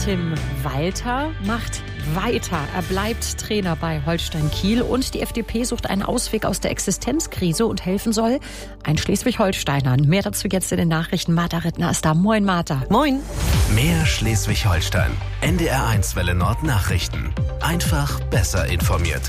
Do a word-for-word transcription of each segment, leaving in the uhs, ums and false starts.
Tim Walter macht weiter. Er bleibt Trainer bei Holstein Kiel und die F D P sucht einen Ausweg aus der Existenzkrise und helfen soll ein Schleswig-Holsteinern. Mehr dazu jetzt in den Nachrichten. Martha Rittner ist da. Moin, Martha. Moin. Mehr Schleswig-Holstein. N D R eins Welle Nord Nachrichten. Einfach besser informiert.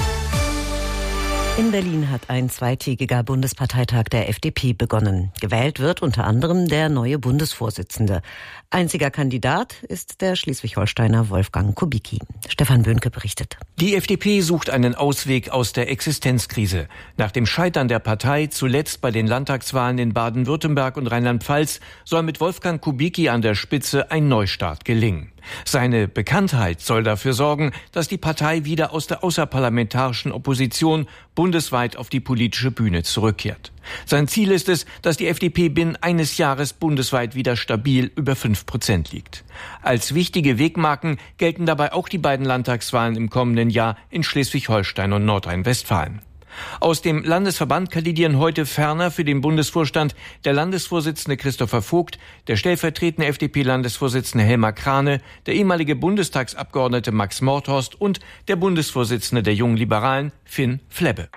In Berlin hat ein zweitägiger Bundesparteitag der F D P begonnen. Gewählt wird unter anderem der neue Bundesvorsitzende. Einziger Kandidat ist der Schleswig-Holsteiner Wolfgang Kubicki. Stefan Böhnke berichtet. Die F D P sucht einen Ausweg aus der Existenzkrise. Nach dem Scheitern der Partei, zuletzt bei den Landtagswahlen in Baden-Württemberg und Rheinland-Pfalz, soll mit Wolfgang Kubicki an der Spitze ein Neustart gelingen. Seine Bekanntheit soll dafür sorgen, dass die Partei wieder aus der außerparlamentarischen Opposition bundesweit auf die politische Bühne zurückkehrt. Sein Ziel ist es, dass die F D P binnen eines Jahres bundesweit wieder stabil über fünf Prozent liegt. Als wichtige Wegmarken gelten dabei auch die beiden Landtagswahlen im kommenden Jahr in Schleswig-Holstein und Nordrhein-Westfalen. Aus dem Landesverband kandidieren heute ferner für den Bundesvorstand der Landesvorsitzende Christopher Vogt, der stellvertretende F D P-Landesvorsitzende Helmar Krane, der ehemalige Bundestagsabgeordnete Max Mordhorst und der Bundesvorsitzende der Jungen Liberalen Finn Flebbe.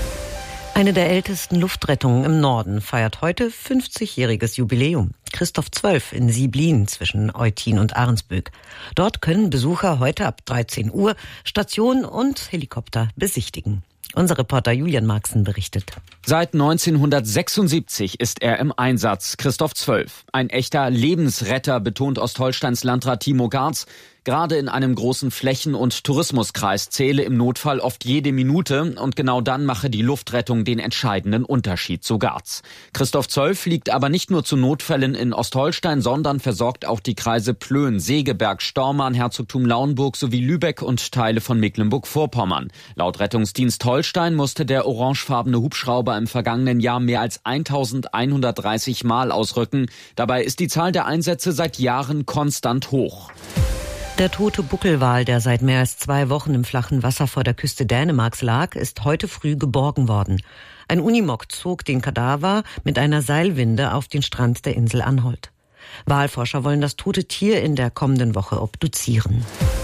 Eine der ältesten Luftrettungen im Norden feiert heute fünfzigjähriges Jubiläum. Christoph zwölf in Sieblin zwischen Eutin und Ahrensböck. Dort können Besucher heute ab dreizehn Uhr Station und Helikopter besichtigen. Unser Reporter Julian Marxen berichtet. Seit neunzehnhundertsechsundsiebzig ist er im Einsatz, Christoph zwölf. Ein echter Lebensretter, betont Ostholsteins Landrat Timo Garz. Gerade in einem großen Flächen- und Tourismuskreis zähle im Notfall oft jede Minute und genau dann mache die Luftrettung den entscheidenden Unterschied, so Garz. Christoph zwölf fliegt aber nicht nur zu Notfällen in Ostholstein, sondern versorgt auch die Kreise Plön, Segeberg, Stormarn, Herzogtum Lauenburg sowie Lübeck und Teile von Mecklenburg-Vorpommern. Laut Rettungsdienst Holstein musste der orangefarbene Hubschrauber im vergangenen Jahr mehr als eintausendeinhundertdreißig Mal ausrücken. Dabei ist die Zahl der Einsätze seit Jahren konstant hoch. Der tote Buckelwal, der seit mehr als zwei Wochen im flachen Wasser vor der Küste Dänemarks lag, ist heute früh geborgen worden. Ein Unimog zog den Kadaver mit einer Seilwinde auf den Strand der Insel Anholt. Walforscher wollen das tote Tier in der kommenden Woche obduzieren.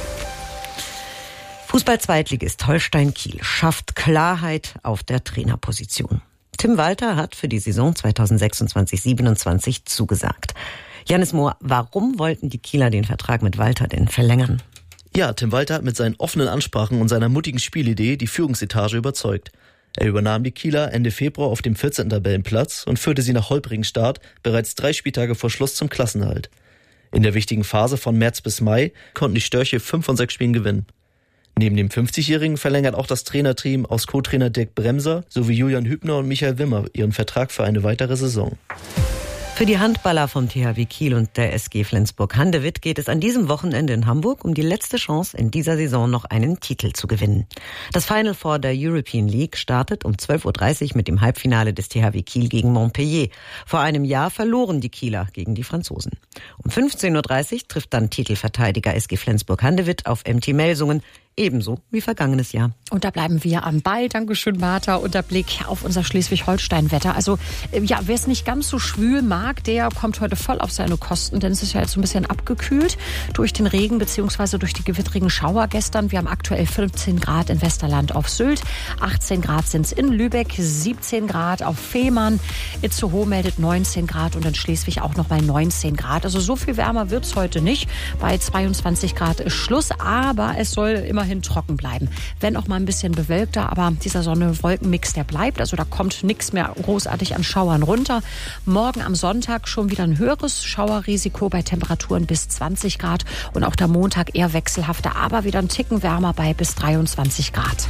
Fußball-Zweitligist Holstein Kiel schafft Klarheit auf der Trainerposition. Tim Walter hat für die Saison zweitausendsechsundzwanzig siebenundzwanzig zugesagt. Janis Mohr, warum wollten die Kieler den Vertrag mit Walter denn verlängern? Ja, Tim Walter hat mit seinen offenen Ansprachen und seiner mutigen Spielidee die Führungsetage überzeugt. Er übernahm die Kieler Ende Februar auf dem vierzehnten Tabellenplatz und führte sie nach holprigen Start bereits drei Spieltage vor Schluss zum Klassenerhalt. In der wichtigen Phase von März bis Mai konnten die Störche fünf von sechs Spielen gewinnen. Neben dem fünfzigjährigen verlängert auch das Trainerteam aus Co-Trainer Dirk Bremser sowie Julian Hübner und Michael Wimmer ihren Vertrag für eine weitere Saison. Für die Handballer vom T H W Kiel und der S G Flensburg-Handewitt geht es an diesem Wochenende in Hamburg um die letzte Chance, in dieser Saison noch einen Titel zu gewinnen. Das Final Four der European League startet um zwölf Uhr dreißig mit dem Halbfinale des T H W Kiel gegen Montpellier. Vor einem Jahr verloren die Kieler gegen die Franzosen. Um fünfzehn Uhr dreißig trifft dann Titelverteidiger S G Flensburg-Handewitt auf M T Melsungen. Ebenso wie vergangenes Jahr. Und da bleiben wir am Ball. Dankeschön, Martha. Und der Blick auf unser Schleswig-Holstein-Wetter. Also, ja, wer es nicht ganz so schwül mag, der kommt heute voll auf seine Kosten. Denn es ist ja jetzt so ein bisschen abgekühlt durch den Regen bzw. durch die gewittrigen Schauer gestern. Wir haben aktuell fünfzehn Grad in Westerland auf Sylt. achtzehn Grad sind es in Lübeck, siebzehn Grad auf Fehmarn. Itzehoe meldet neunzehn Grad und in Schleswig auch noch mal neunzehn Grad. Also so viel wärmer wird es heute nicht. Bei zweiundzwanzig Grad ist Schluss. Aber es soll immer immerhin trocken bleiben. Wenn auch mal ein bisschen bewölkter, aber dieser Sonne-Wolken-Mix, der bleibt. Also da kommt nichts mehr großartig an Schauern runter. Morgen am Sonntag schon wieder ein höheres Schauerrisiko bei Temperaturen bis zwanzig Grad. Und auch der Montag eher wechselhafter, aber wieder ein Ticken wärmer bei bis dreiundzwanzig Grad.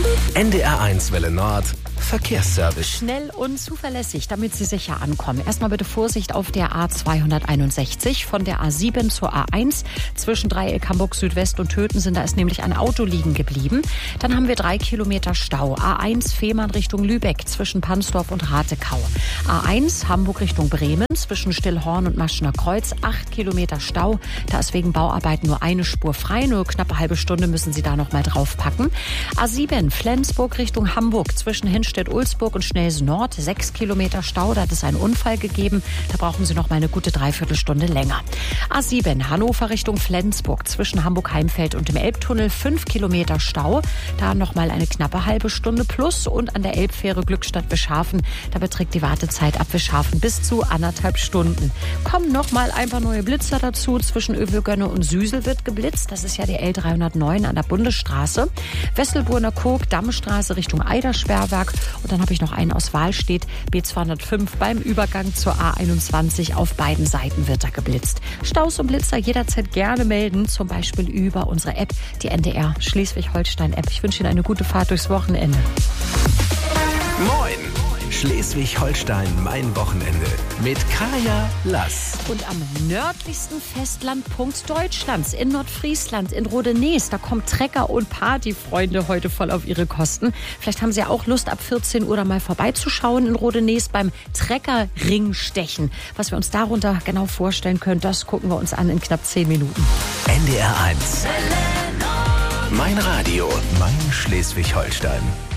N D R eins Welle Nord. Verkehrsservice. Schnell und zuverlässig, damit Sie sicher ankommen. Erstmal bitte Vorsicht auf der A zweihunderteinundsechzig von der A sieben zur A eins. Zwischen Dreieck Hamburg Südwest und Töten da ist nämlich ein Auto liegen geblieben. Dann haben wir drei Kilometer Stau. A eins Fehmarn Richtung Lübeck zwischen Pansdorf und Ratekau. A eins Hamburg Richtung Bremen zwischen Stillhorn und Maschener Kreuz. Acht Kilometer Stau. Da ist wegen Bauarbeiten nur eine Spur frei. Nur knapp eine halbe Stunde müssen Sie da noch mal draufpacken. A sieben Flensburg Richtung Hamburg zwischen Hinstedt-Ulzburg und Schnelsen Nord. Sechs Kilometer Stau. Da hat es einen Unfall gegeben. Da brauchen Sie noch mal eine gute Dreiviertelstunde länger. A sieben Hannover Richtung Flensburg zwischen Hamburg-Heimfeld und dem Elbtunnel fünf Kilometer Stau. Da nochmal eine knappe halbe Stunde plus. Und an der Elbfähre Glückstadt-Wischhafen, da beträgt die Wartezeit ab Wischhafen bis zu anderthalb Stunden. Kommen nochmal ein paar neue Blitzer dazu. Zwischen Övelgönne und Süsel wird geblitzt. Das ist ja die L dreihundertneun an der Bundesstraße. Wesselburner Kog, Dammstraße Richtung Eidersperrwerk. Und dann habe ich noch einen aus Wahlstedt, B zweihundertfünf beim Übergang zur A einundzwanzig. Auf beiden Seiten wird da geblitzt. Staus und Blitzer jederzeit gerne melden, zum Beispiel über unsere App, die N D R Schleswig-Holstein-App. Ich wünsche Ihnen eine gute Fahrt durchs Wochenende. Moin! Schleswig-Holstein, mein Wochenende mit Kaya Lass. Und am nördlichsten Festlandpunkt Deutschlands, in Nordfriesland, in Rodenees, da kommen Trecker und Partyfreunde heute voll auf ihre Kosten. Vielleicht haben Sie ja auch Lust, ab vierzehn Uhr da mal vorbeizuschauen in Rodenees beim Treckerringstechen. Was wir uns darunter genau vorstellen können, das gucken wir uns an in knapp zehn Minuten. N D R eins. Mein Radio, mein Schleswig-Holstein.